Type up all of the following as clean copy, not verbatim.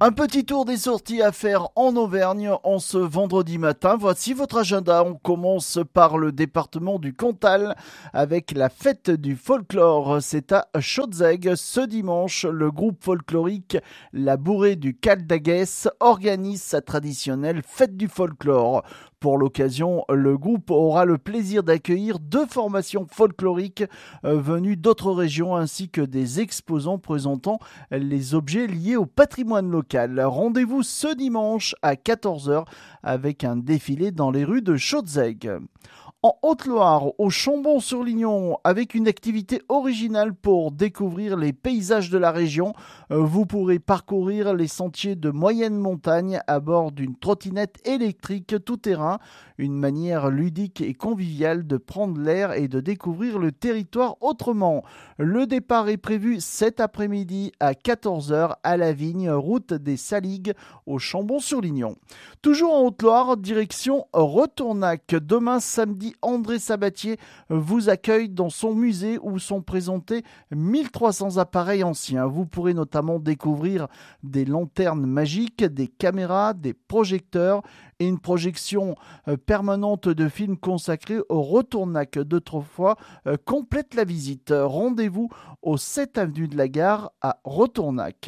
Un petit tour des sorties à faire en Auvergne en ce vendredi matin. Voici votre agenda. On commence par le département du Cantal avec la fête du folklore. C'est à Chaudzeg. Ce dimanche, le groupe folklorique La Bourrée du Caldaguès organise sa traditionnelle fête du folklore. Pour l'occasion, le groupe aura le plaisir d'accueillir 2 formations folkloriques venues d'autres régions ainsi que des exposants présentant les objets liés au patrimoine local. Rendez-vous ce dimanche à 14h avec un défilé dans les rues de Chaudzeg. En Haute-Loire, au Chambon-sur-Lignon, avec une activité originale pour découvrir les paysages de la région, vous pourrez parcourir les sentiers de moyenne montagne à bord d'une trottinette électrique tout-terrain, une manière ludique et conviviale de prendre l'air et de découvrir le territoire autrement. Le départ est prévu cet après-midi à 14h à la Vigne, route des Saligues, au Chambon-sur-Lignon. Toujours en Haute-Loire, direction Retournac. Demain samedi, André Sabatier vous accueille dans son musée où sont présentés 1300 appareils anciens. Vous pourrez notamment découvrir des lanternes magiques, des caméras, des projecteurs et une projection permanente de films consacrés au Retournac d'autrefois complète la visite. Rendez-vous au 7 avenue de la Gare à Retournac.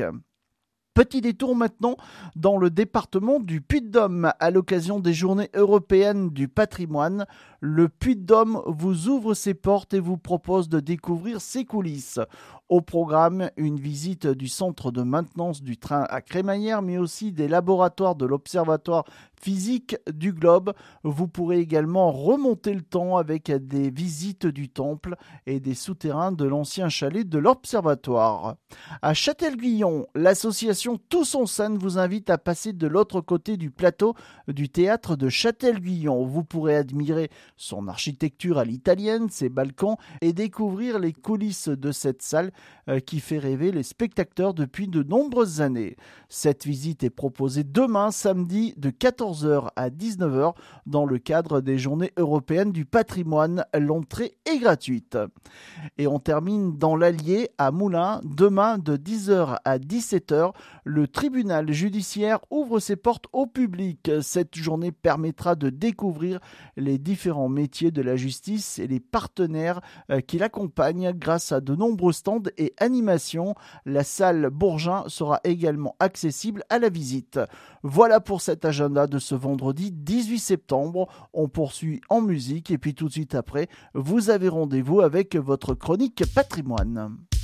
Petit détour maintenant dans le département du Puy-de-Dôme à l'occasion des Journées européennes du patrimoine. Le Puy-de-Dôme vous ouvre ses portes et vous propose de découvrir ses coulisses. Au programme, une visite du centre de maintenance du train à Crémaillère, mais aussi des laboratoires de l'Observatoire physique du globe. Vous pourrez également remonter le temps avec des visites du temple et des souterrains de l'ancien chalet de l'Observatoire. À Châtel-Guyon, l'association Tous en scène vous invite à passer de l'autre côté du plateau du théâtre de Châtel-Guyon. Vous pourrez admirer son architecture à l'italienne, ses balcons et découvrir les coulisses de cette salle qui fait rêver les spectateurs depuis de nombreuses années. Cette visite est proposée demain samedi de 14h à 19h dans le cadre des Journées européennes du patrimoine. L'entrée est gratuite. Et on termine dans l'Allier à Moulins. Demain de 10h à 17h, le tribunal judiciaire ouvre ses portes au public. Cette journée permettra de découvrir les différents métiers de la justice et les partenaires qui l'accompagnent grâce à de nombreux stands et animations. La salle Bourgin sera également accessible à la visite. Voilà pour cet agenda de ce vendredi 18 septembre. On poursuit en musique et puis tout de suite après, vous avez rendez-vous avec votre chronique patrimoine.